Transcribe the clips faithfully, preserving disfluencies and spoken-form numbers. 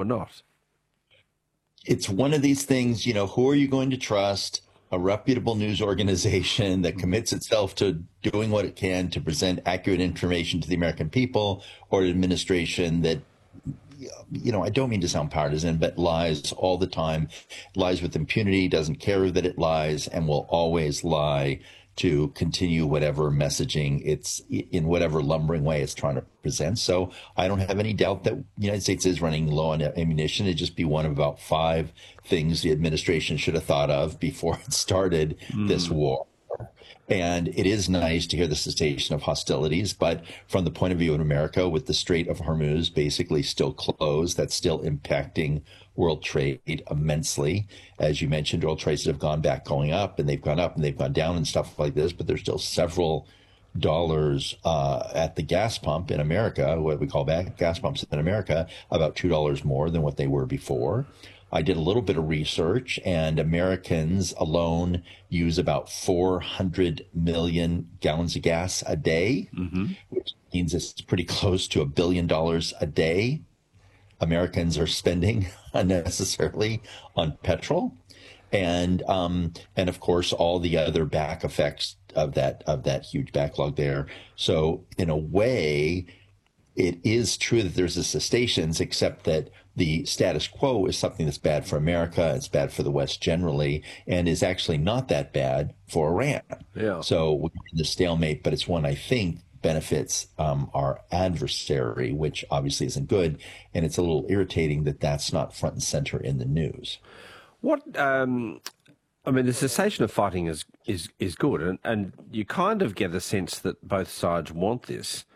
or not? It's one of these things, you know, who are you going to trust? A reputable news organization that commits itself to doing what it can to present accurate information to the American people, or an administration that, you know, I don't mean to sound partisan, but lies all the time, lies with impunity, doesn't care that it lies, and will always lie to continue whatever messaging it's in whatever lumbering way it's trying to present. So I don't have any doubt that the United States is running low on ammunition. It'd just be one of about five things the administration should have thought of before it started mm. this war. And it is nice to hear the cessation of hostilities, but from the point of view of America, with the Strait of Hormuz basically still closed, that's still impacting world trade immensely. As you mentioned, oil prices have gone back going up, and they've gone up and they've gone down and stuff like this, but there's still several dollars uh, at the gas pump in America, what we call back gas pumps in America, about two dollars more than what they were before. I did a little bit of research, and Americans alone use about four hundred million gallons of gas a day, mm-hmm. which means it's pretty close to a billion dollars a day Americans are spending unnecessarily on petrol. And um, and of course, all the other back effects of that of that huge backlog there. So in a way, it is true that there's a cessations, except that the status quo is something that's bad for America, it's bad for the West generally, and is actually not that bad for Iran. Yeah. So we're in the stalemate, but it's one I think benefits um, our adversary, which obviously isn't good. And it's a little irritating that that's not front and center in the news. What, um, I mean, the cessation of fighting is is, is good, and, and you kind of get a sense that both sides want this.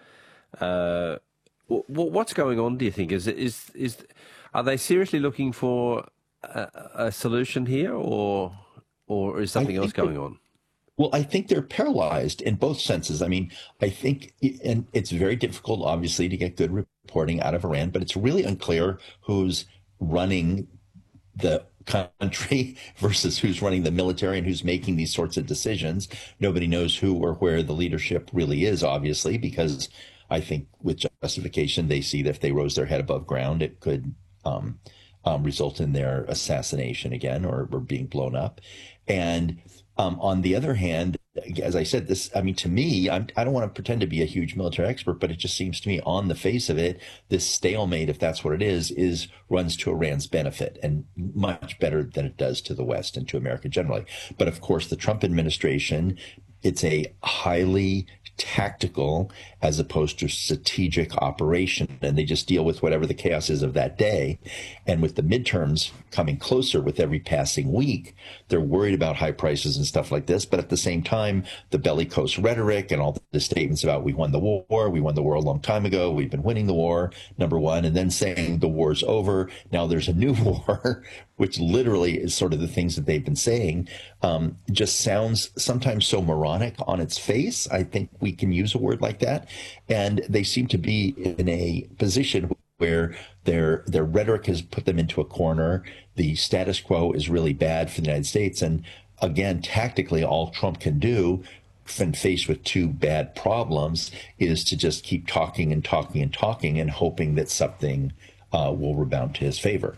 Uh, what's going on, do you think? Is is is are they seriously looking for a, a solution here, or or is something else going on? Well, I think they're paralyzed in both senses. I mean, I think, and it's very difficult, obviously, to get good reporting out of Iran, but it's really unclear who's running the country versus who's running the military and who's making these sorts of decisions. Nobody knows who or where the leadership really is, obviously, because I think with justification, they see that if they rose their head above ground, it could um, um, result in their assassination again, or, or being blown up. And um, on the other hand, as I said, this, I mean, to me, I'm, I don't want to pretend to be a huge military expert, but it just seems to me on the face of it, this stalemate, if that's what it is, is runs to Iran's benefit, and much better than it does to the West and to America generally. But of course, the Trump administration, it's a highly tactical as opposed to strategic operation, and they just deal with whatever the chaos is of that day. And with the midterms coming closer with every passing week, they're worried about high prices and stuff like this. But at the same time, the bellicose rhetoric and all the statements about we won the war, we won the war a long time ago, we've been winning the war, number one, and then saying the war's over, now there's a new war, which literally is sort of the things that they've been saying, um, just sounds sometimes so moronic on its face. I think we can use a word like that. And they seem to be in a position where their their rhetoric has put them into a corner. The status quo is really bad for the United States. And again, tactically, all Trump can do when faced with two bad problems is to just keep talking and talking and talking and hoping that something uh, will rebound to his favor.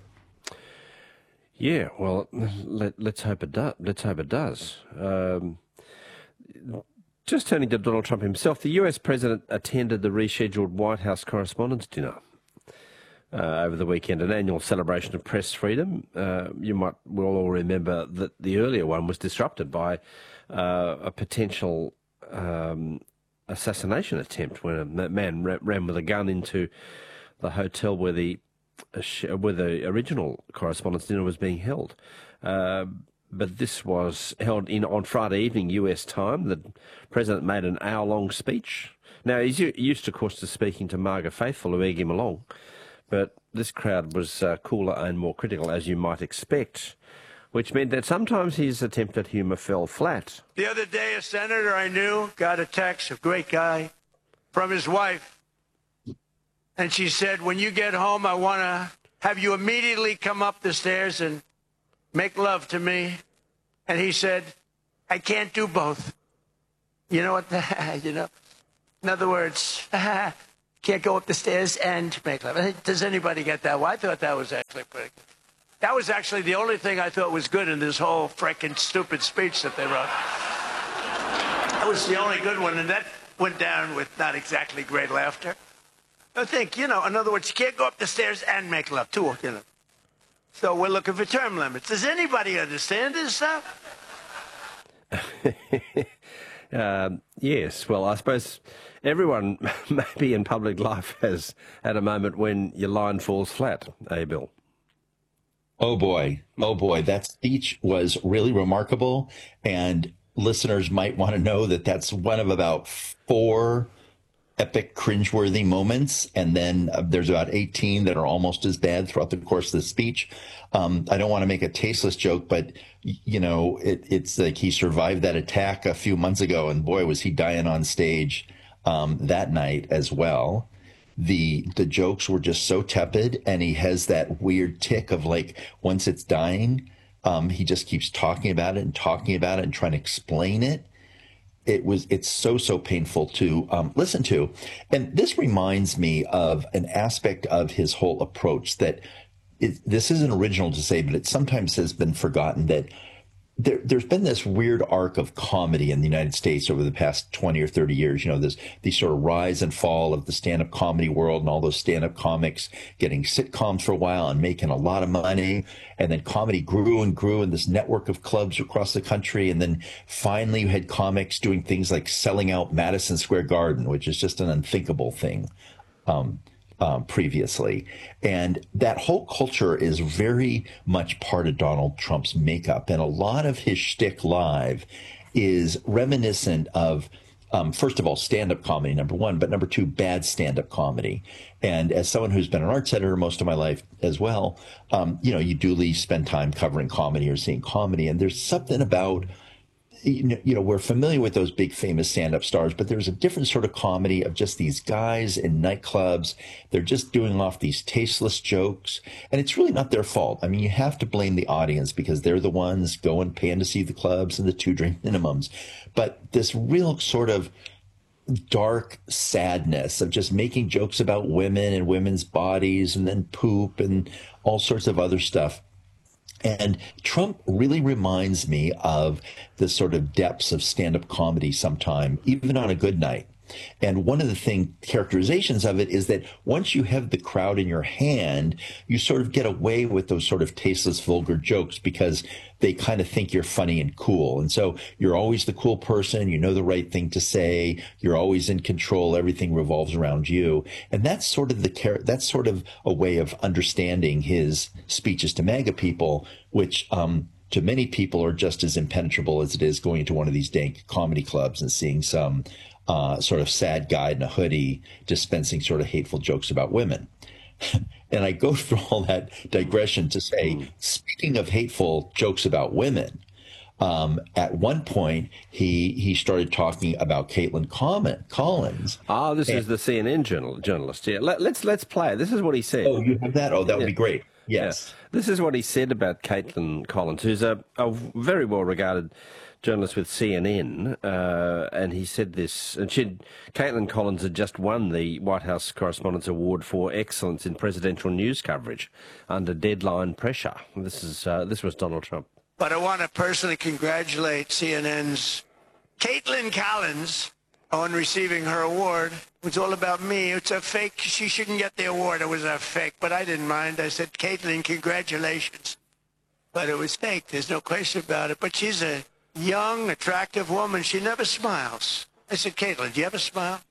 Yeah, well, let, let's hope it does. Let's hope it does. Um, just turning to Donald Trump himself, the U S president attended the rescheduled White House Correspondents' Dinner uh, over the weekend, an annual celebration of press freedom. Uh, you might will all remember that the earlier one was disrupted by uh, a potential um, assassination attempt when a man ran with a gun into the hotel where the where the original Correspondents' Dinner was being held. Uh, but this was held in on Friday evening U S time. The president made an hour-long speech. Now, he's used, of course, to speaking to MAGA faithful who egg him along, but this crowd was uh, cooler and more critical, as you might expect, which meant that sometimes his attempt at humour fell flat. The other day, a senator I knew got a text, a great guy, from his wife. And she said, when you get home, I want to have you immediately come up the stairs and make love to me. And he said, I can't do both. You know what? The, you know, in other words, Can't go up the stairs and make love. Does anybody get that? Well, I thought that was actually pretty good. That was actually the only thing I thought was good in this whole freaking stupid speech that they wrote. That was the only good one, and that went down with not exactly great laughter. I think, you know, in other words, you can't go up the stairs and make love, too, you know. So we're looking for term limits. Does anybody understand this stuff? um, yes, well, I suppose everyone maybe in public life has had a moment when your line falls flat, eh, Bill? Oh, boy. Oh, boy. That speech was really remarkable. And listeners might want to know that that's one of about four epic cringeworthy moments. And then uh, there's about eighteen that are almost as bad throughout the course of the speech. Um, I don't want to make a tasteless joke, but, you know, it, it's like he survived that attack a few months ago. And boy, was he dying on stage um, that night as well. The the jokes were just so tepid, and he has that weird tick of like, once it's dying, um, he just keeps talking about it and talking about it and trying to explain it. It was it's so, so painful to um, listen to. And this reminds me of an aspect of his whole approach that it, this isn't original to say, but it sometimes has been forgotten that There, there's been this weird arc of comedy in the United States over the past twenty or thirty years. You know, this these sort of rise and fall of the stand-up comedy world, and all those stand-up comics getting sitcoms for a while and making a lot of money. And then comedy grew and grew in this network of clubs across the country. And then finally you had comics doing things like selling out Madison Square Garden, which is just an unthinkable thing. Um, Um, previously. And that whole culture is very much part of Donald Trump's makeup. And a lot of his shtick live is reminiscent of, um, first of all, stand-up comedy, number one, but number two, bad stand-up comedy. And as someone who's been an arts editor most of my life as well, um, you know, you duly spend time covering comedy or seeing comedy. And there's something about you know, we're familiar with those big famous stand-up stars, but there's a different sort of comedy of just these guys in nightclubs. They're just doing off these tasteless jokes, and it's really not their fault. I mean, you have to blame the audience because they're the ones going, paying to see the clubs and the two-drink minimums. But this real sort of dark sadness of just making jokes about women and women's bodies and then poop and all sorts of other stuff. And Trump really reminds me of the sort of depths of stand-up comedy sometime, even on a good night. And one of the thing characterizations of it is that once you have the crowd in your hand, you sort of get away with those sort of tasteless, vulgar jokes because they kind of think you're funny and cool. And so you're always the cool person. You know the right thing to say. You're always in control. Everything revolves around you. And that's sort of the that's sort of a way of understanding his speeches to MAGA people, which um, to many people are just as impenetrable as it is going to one of these dank comedy clubs and seeing some Uh, sort of sad guy in a hoodie dispensing sort of hateful jokes about women. And I go through all that digression to say, speaking of hateful jokes about women, um, at one point he he started talking about Caitlin Collins. Ah, this and, is the C N N journal, journalist. Yeah, Let, let's let's play it. This is what he said. Oh, you have that? Oh, that would yeah. be great. Yes. Yeah. This is what he said about Caitlin Collins, who's a, a very well-regarded journalist with C N N, uh, and he said this, and she, Caitlin Collins had just won the White House Correspondents' Award for excellence in presidential news coverage under deadline pressure. This is uh, this was Donald Trump. But I want to personally congratulate C N N's Caitlin Collins on receiving her award. It was all about me. It's a fake. She shouldn't get the award. It was a fake, but I didn't mind. I said, Caitlin, congratulations. But it was fake. There's no question about it. But she's a young, attractive woman. She never smiles. I said, Caitlin, do you ever smile?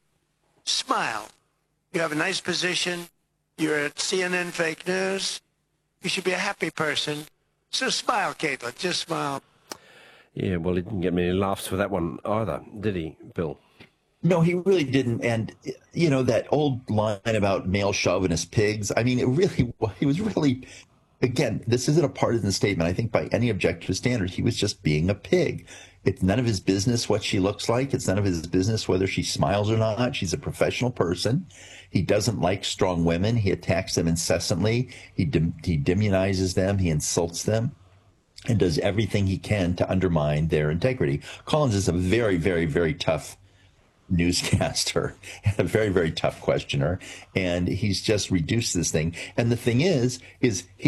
Smile. You have a nice position. You're at C N N Fake News. You should be a happy person. So smile, Caitlin. Just smile. Yeah, well, he didn't get many laughs for that one either, did he, Bill? No, he really didn't. And, you know, that old line about male chauvinist pigs, I mean, it really, he was really... Again, this isn't a partisan statement. I think by any objective standard, he was just being a pig. It's none of his business what she looks like. It's none of his business whether she smiles or not. She's a professional person. He doesn't like strong women. He attacks them incessantly. He, de- he demonizes them. He insults them and does everything he can to undermine their integrity. Collins is a very, very, very tough newscaster and a very, very tough questioner. And he's just reduced this thing. And the thing is, is he